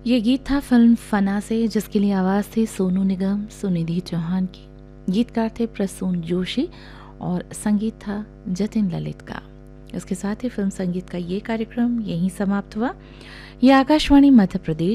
ये गीत था फिल्म फना से, जिसके लिए आवाज़ थी सोनू निगम, सुनिधि चौहान की। गीतकार थे प्रसून जोशी और संगीत था जतिन ललित का। इसके साथ ही फिल्म संगीत का ये कार्यक्रम यहीं समाप्त हुआ। ये आकाशवाणी मध्य प्रदेश